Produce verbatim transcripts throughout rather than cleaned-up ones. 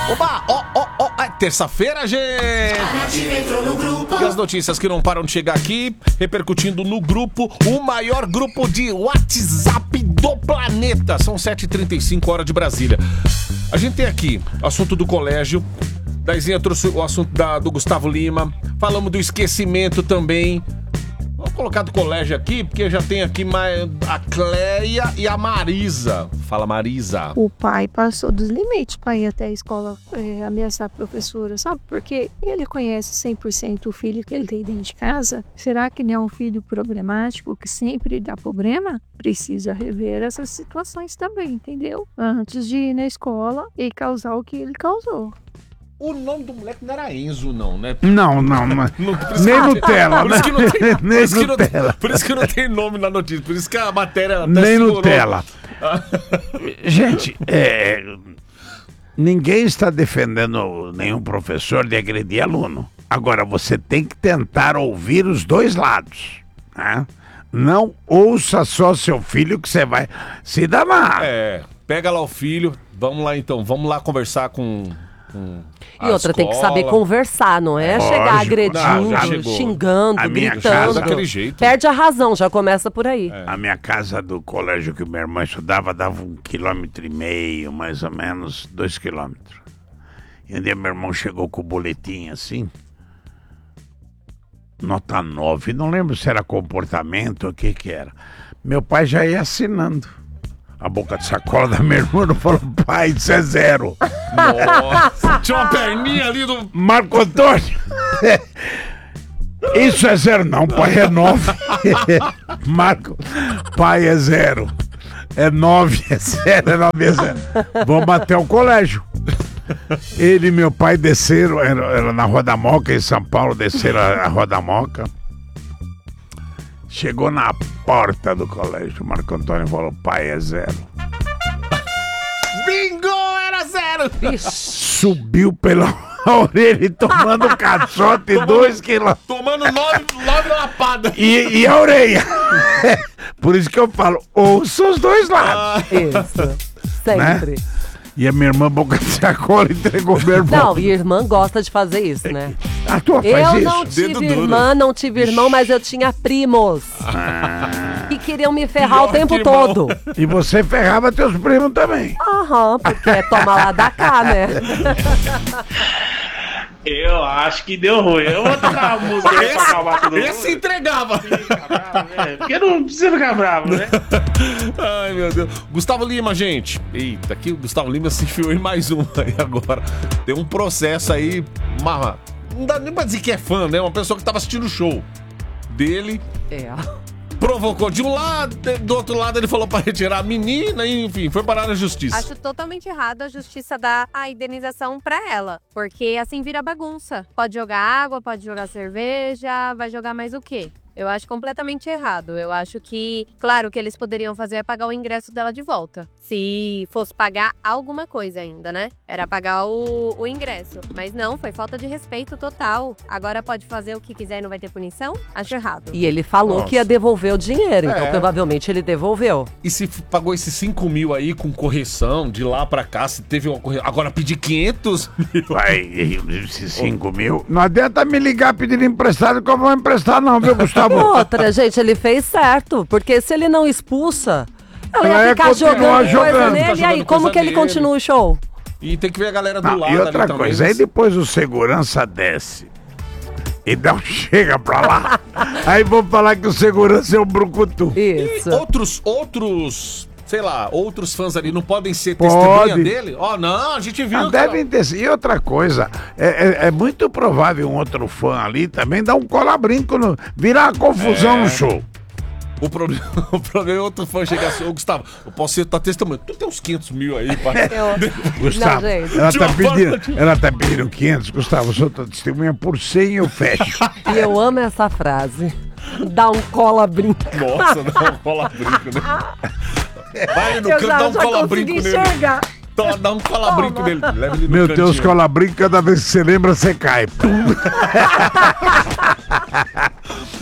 Oba, ó, ó, ó, é terça-feira, gente! E as notícias que não param de chegar aqui, repercutindo no grupo, o maior grupo de WhatsApp do planeta. São sete e trinta e cinco, hora de Brasília. A gente tem aqui o assunto do colégio, Daizinha trouxe o assunto da, do Gustavo Lima, falamos do esquecimento também. Vamos colocar do colégio aqui, porque já tem aqui mais a Cleia e a Marisa. Fala, Marisa. O pai passou dos limites para ir até a escola é, ameaçar a professora, sabe? Porque ele conhece cem por cento o filho que ele tem dentro de casa. Será que não é um filho problemático que sempre dá problema? Precisa rever essas situações também, entendeu? Antes de ir na escola e causar o que ele causou. O nome do moleque não era Enzo, não, né? Não, não, mas Não, nem Nutella, por isso que não tem, nem por isso que não tem- Nutella. por isso que não tem nome na notícia, por isso que a matéria até nem segurou. Nutella. Gente, é, ninguém está defendendo nenhum professor de agredir aluno. Agora, você tem que tentar ouvir os dois lados, né? Não ouça só seu filho que você vai se danar. É, pega lá o filho, vamos lá então, vamos lá conversar com... com E a outra, tem que escola. saber conversar, não é? Lógico. chegar Não, agredindo, já chegou. xingando, A minha gritando. casa- Daquele jeito. Perde a razão, já começa por aí. A minha casa do colégio que minha irmã estudava dava um quilômetro e meio, mais ou menos, dois quilômetros. E um dia meu irmão chegou com o boletim assim, nota nove, não lembro se era comportamento ou o que que era. Meu pai já ia assinando. A boca de sacola da minha irmã não falou, pai, isso é zero. Nossa, tinha uma perninha ali do... Marco Antônio, isso é zero, não, pai é nove. Marco, pai é zero. É nove, é zero, é nove, é zero. Vamos até o colégio. Ele e meu pai desceram, era, era na Rua da Moca, em São Paulo, desceram a, a Rua da Moca. Chegou na porta do colégio, Marco Antônio falou, pai é zero. Bingo, era zero! Subiu pela orelha e tomando caçote dois quilômetros. Tomando nove, nove lapadas. E, e a orelha. Por isso que eu falo, ouça os dois lados. Isso. Sempre. E a minha irmã, boca de sacola, entregou meu irmão. Não, e irmã gosta de fazer isso, né? A tua faz Eu isso? não Dedo tive duro. irmã, não tive irmão, mas eu tinha primos. Que queriam me ferrar o Pior tempo que irmão. todo. E você ferrava teus primos também. Aham, porque é toma lá da cá, né? Eu acho que deu ruim. Eu vou tocar uma música aí pra acalmar todo mundo. Esse entregava. Fica bravo, é, porque não precisa ficar bravo, né? Ai, meu Deus. Gustavo Lima, gente. Eita, aqui o Gustavo Lima se enfiou em mais um aí agora. Tem um processo aí, uma... não dá nem pra dizer que é fã, né? Uma pessoa que tava assistindo o show dele, É. provocou de um lado, do outro lado ele falou pra retirar a menina, e, enfim, foi parar na justiça. Acho totalmente errado a justiça dar a indenização pra ela, porque assim vira bagunça. Pode jogar água, pode jogar cerveja, vai jogar mais o quê? Eu acho completamente errado. Eu acho que, claro, o que eles poderiam fazer é pagar o ingresso dela de volta. Se fosse pagar alguma coisa ainda, né? Era pagar o, o ingresso. Mas não, foi falta de respeito total. Agora pode fazer o que quiser e não vai ter punição? Acho errado. E ele falou Nossa. que ia devolver o dinheiro, então É. provavelmente ele devolveu. E se f- pagou esses cinco mil aí com correção, de lá pra cá, se teve uma correção. Agora pedir quinhentos mil. Vai, esses cinco mil. Não adianta me ligar pedindo emprestado que eu vou emprestar não, viu, Gustavo? Outra, gente, ele fez certo, porque se ele não expulsa, ela Ela ia ia ficar continuar jogando coisa jogando. nele, Ficar e aí, jogando como coisa que ele nele. continua o show? E tem que ver a galera do Não, lado e outra ali coisa, também. aí depois o segurança desce e dá um chega pra lá. Aí vão falar que o segurança é um brucutu. E Isso. outros, outros, sei lá, outros fãs ali não podem ser Pode. testemunha dele? Ó, não, a gente viu. Não, que ela- devem ter. E outra coisa, é, é- é muito provável um outro fã ali também dar um cola-brinco, no, virar uma confusão É. no show. O problema, o problema é outro fã chegar assim, ô Gustavo, eu posso ser tua testemunha. Tu tem uns quinhentos mil aí, pai. Gustavo, Não, gente. ela, De tá uma pedindo, forma- ela tá pedindo quinhentos, Gustavo, eu sou tua testemunha por cem eu fecho. E eu amo essa frase. Dá um cola-brinco. Nossa, dá um cola-brinco, né? Vai ali no Eu canto, já, dá um já cola-brinco consegui nele. enxergar. Tó, Dá um cola-brinco nele. Leva ele no Meu Deus, cantinho. cola-brinco, cada vez que você lembra, você cai. Pum.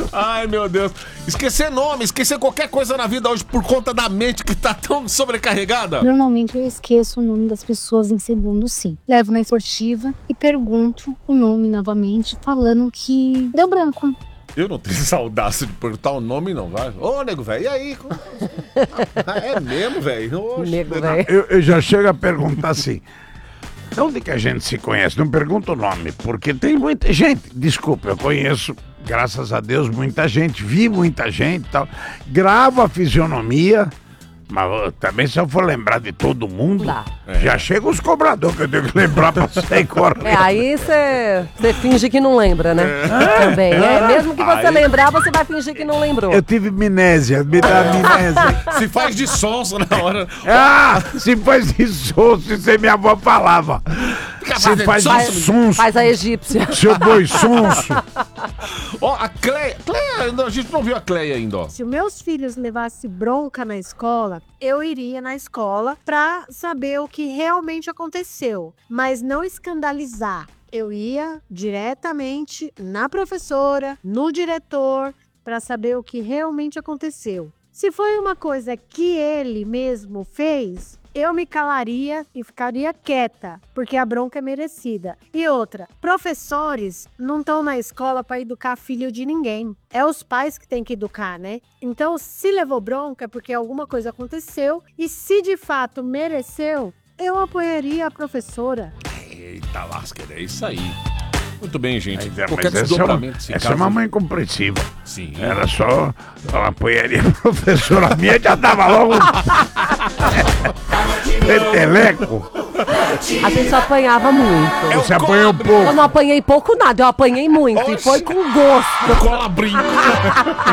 Ai, meu Deus. Esquecer nome, esquecer qualquer coisa na vida hoje por conta da mente que tá tão sobrecarregada. Normalmente eu esqueço o nome das pessoas em segundos, sim. Levo na esportiva e pergunto o nome novamente, falando que deu branco. Eu não tenho essa audácia de perguntar o nome, não, vai. Ô, nego, velho, e aí? Ah, é mesmo, velho? Nego, velho. Eu, eu já chego a perguntar assim, de onde que a gente se conhece? Não pergunto o nome, porque tem muita gente. Desculpa, eu conheço, graças a Deus, muita gente, vi muita gente e tal. Gravo a fisionomia, mas ó, também se eu for lembrar de todo mundo, Dá. já chega os cobradores que eu tenho que lembrar pra sair correndo. É, aí você finge que não lembra, né? Também. É, mesmo que você Aí- lembrar, você vai fingir que não lembrou. Eu tive amnésia, me dá amnésia. Se faz de sonso na hora. Ah, se faz de sonso, isso aí minha avó falava. Se fazendo faz de sonso, sonso, Faz a egípcia. seu boi sonso. Ó, a Cleia. Cleia, não, a gente não viu a Cleia ainda, ó. Se os meus filhos levassem bronca na escola, eu iria na escola pra saber o que realmente aconteceu, mas não escandalizar. Eu ia diretamente na professora, no diretor, pra saber o que realmente aconteceu. Se foi uma coisa que ele mesmo fez, eu me calaria e ficaria quieta, porque a bronca é merecida. E outra, professores não estão na escola para educar filho de ninguém. É os pais que têm que educar, né? Então, se levou bronca é porque alguma coisa aconteceu e se de fato mereceu, eu apoiaria a professora. Eita lasqueira, é isso aí. Muito bem, gente. Mas, é, Qualquer mas essa é uma, desdobramento se essa é caso- uma mãe compreensiva. Sim. Era só, eu apoiaria a professora minha, já dava logo peteleco. A gente apanhava muito. Você apanhou cobre. pouco. Eu não apanhei pouco nada, eu apanhei muito. E Oxi. foi com gosto. Colabrinho.